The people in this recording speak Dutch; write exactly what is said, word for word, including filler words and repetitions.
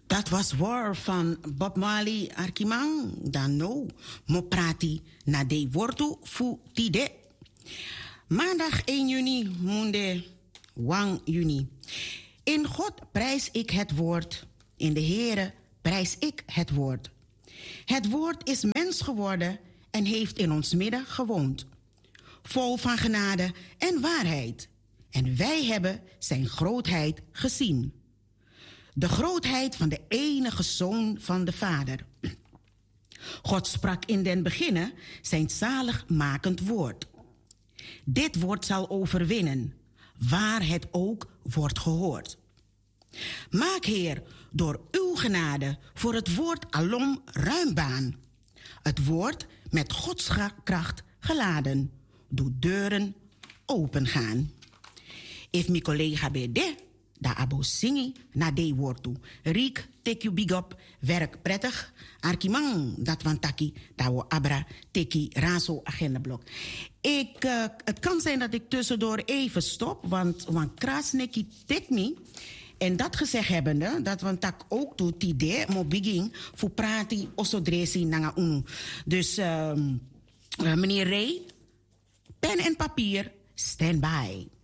Dat was War van Bob Marley Arkimang. Dan no, mo prati na de wortu fu tide. Maandag één juni, munde wang juni. In God prijs ik het woord, in de Heere prijs ik het woord. Het woord is mens geworden en heeft in ons midden gewoond. Vol van genade en waarheid. En wij hebben zijn grootheid gezien. De grootheid van de enige Zoon van de Vader. God sprak in den beginnen zijn zaligmakend woord. Dit woord zal overwinnen, waar het ook wordt gehoord. Maak, Heer, door uw genade voor het woord alom ruim baan. Het woord met Gods kracht geladen. Doe deuren opengaan. If mijn collega bij de, da abo singi na de woord toe. Riek, take you big up, werk prettig. Arkimang, dat van taki, da wo abra, teki, razo, agendablok. Ik, uh, het kan zijn dat ik tussendoor even stop, want want krasneki tek me. En dat gezegd hebbende, dat want tak ook doet die de mo begin voor prati osodresi nanga unu. Dus uh, uh, meneer Ray, pen en papier, stand by.